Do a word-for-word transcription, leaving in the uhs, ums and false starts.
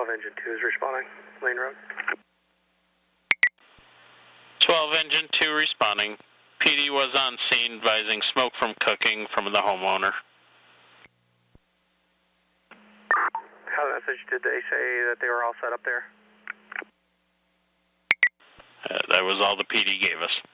twelve engine two is responding. Lane road. twelve engine two responding. P D was on scene advising smoke from cooking from the homeowner. How message did they say that they were all set up there? Uh, that was all the P D gave us.